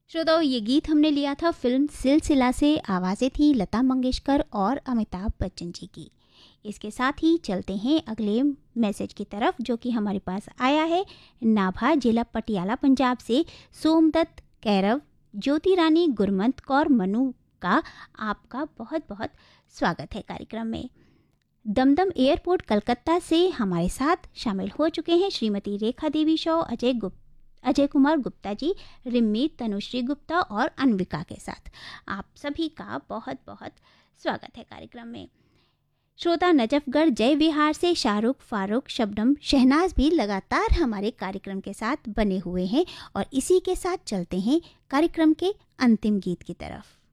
श्रोताओं, ये गीत हमने लिया था फिल्म सिलसिला से। आवाज़ें थी लता मंगेशकर और अमिताभ बच्चन जी की। इसके साथ ही चलते हैं अगले मैसेज की तरफ, जो कि हमारे पास आया है नाभा जिला पटियाला पंजाब से। सोमदत्त कैरव, ज्योति रानी, गुरमंत कौर, मनु का आपका बहुत बहुत स्वागत है कार्यक्रम में। दमदम एयरपोर्ट कलकत्ता से हमारे साथ शामिल हो चुके हैं श्रीमती रेखा देवी शॉ, अजय कुमार गुप्ता जी, रिम्मी, तनुश्री गुप्ता और अनविका के साथ आप सभी का बहुत बहुत स्वागत है कार्यक्रम में। श्रोता नजफगढ़ जय विहार से शाहरुख, फारूक, शबनम, शहनाज भी लगातार हमारे कार्यक्रम के साथ बने हुए हैं और इसी के साथ चलते हैं कार्यक्रम के अंतिम गीत की तरफ।